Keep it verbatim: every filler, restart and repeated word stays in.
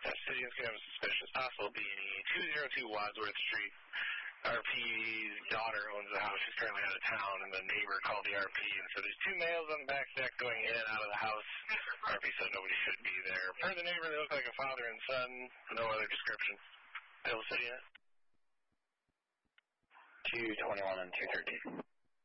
City of Scam suspicious. Possible B and E. two oh two Wadsworth Street. R P's daughter owns the house. She's currently out of town, and the neighbor called the R P. And so there's two males on the back deck going in and out of the house. R P said nobody should be there. Per the neighbor, they look like a father and son. No other description. Hill City, two twenty-one and two thirteen.